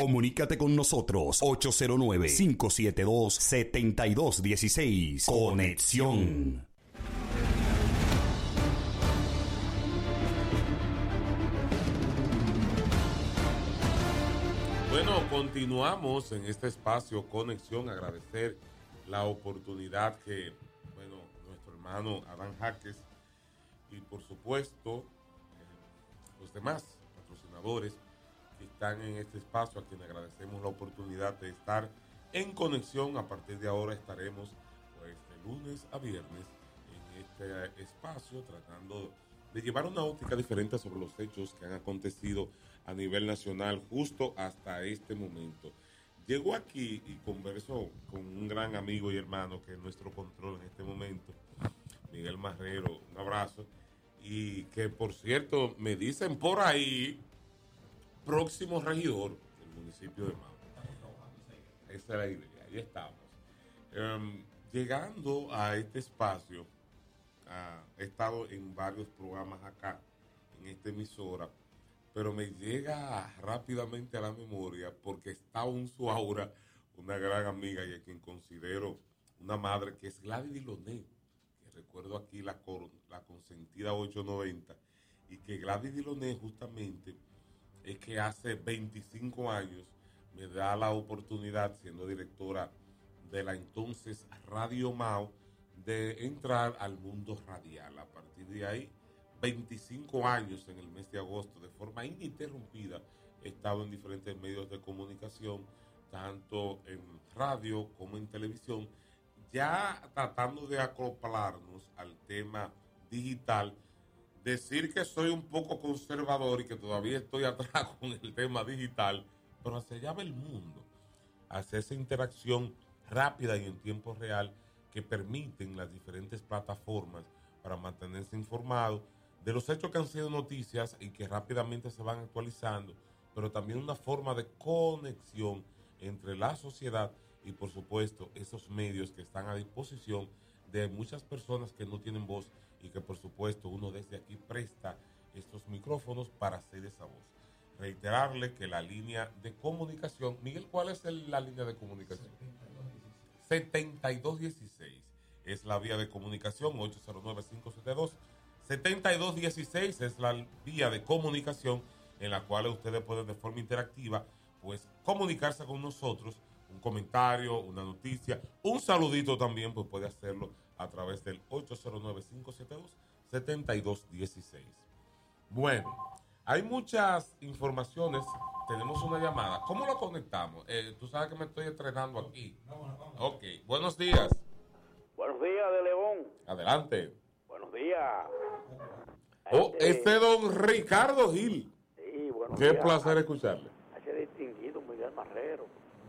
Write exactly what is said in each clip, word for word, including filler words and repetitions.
Comunícate con nosotros ocho cero nueve, cinco siete dos, siete dos uno seis. Conexión. Bueno, continuamos en este espacio Conexión. Agradecer la oportunidad que, bueno, nuestro hermano Adán Jaques y por supuesto eh, los demás patrocinadores que están en este espacio, a quienes agradecemos la oportunidad de estar en conexión. A partir de ahora estaremos pues de lunes a viernes en este espacio tratando de llevar una óptica diferente sobre los hechos que han acontecido a nivel nacional justo hasta este momento. Llego aquí y converso con un gran amigo y hermano que es nuestro control en este momento, Miguel Marrero, un abrazo, y que por cierto me dicen por ahí próximo regidor del municipio de Mao. Esa es la idea, ahí estamos. Um, llegando a este espacio, uh, he estado en varios programas acá, en esta emisora, pero me llega rápidamente a la memoria porque está un su aura, una gran amiga y a quien considero una madre, que es Gladys Diloné, que recuerdo aquí la, la consentida ocho noventa, y que Gladys Diloné justamente es que hace veinticinco años me da la oportunidad, siendo directora de la entonces Radio Mao, de entrar al mundo radial. A partir de ahí, veinticinco años en el mes de agosto, de forma ininterrumpida, he estado en diferentes medios de comunicación, tanto en radio como en televisión, ya tratando de acoplarnos al tema digital. Decir que soy un poco conservador y que todavía estoy atrás con el tema digital, pero hacia allá va el mundo, hacia esa interacción rápida y en tiempo real que permiten las diferentes plataformas para mantenerse informado de los hechos que han sido noticias y que rápidamente se van actualizando, pero también una forma de conexión entre la sociedad y por supuesto esos medios que están a disposición de muchas personas que no tienen voz y que por supuesto uno desde aquí presta estos micrófonos para hacer esa voz. Reiterarle que la línea de comunicación, Miguel, ¿cuál es el, la línea de comunicación? setenta y dos dieciséis es la vía de comunicación, ocho cero nueve, cinco siete dos, siete dos uno seis es la vía de comunicación en la cual ustedes pueden de forma interactiva pues comunicarse con nosotros, un comentario, una noticia, un saludito también, pues puede hacerlo a través del ocho cero nueve, cinco siete dos, siete dos uno seis. Bueno, hay muchas informaciones. Tenemos una llamada. ¿Cómo lo conectamos? Eh, tú sabes que me estoy estrenando aquí. Ok, buenos días. Buenos días, de León. Adelante. Buenos días. Oh, este, este don Ricardo Gil. Sí, buenos Qué días. placer escucharle. A ese distinguido Miguel Marrero.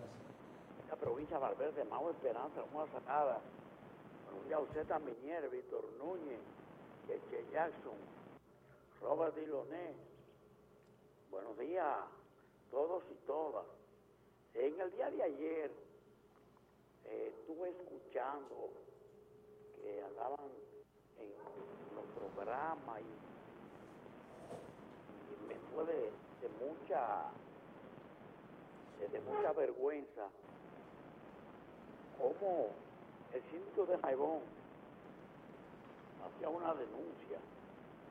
Esta provincia de Valverde, Mau Esperanza, una sacada. Buenos días a usted también, Víctor Núñez, Cheche Jackson, Robert Diloné. Buenos días, todos y todas. En el día de ayer eh, estuve escuchando que hablaban en los programas y, y me fue de, de mucha de, de mucha vergüenza cómo el síndico de Jaibón hacía una denuncia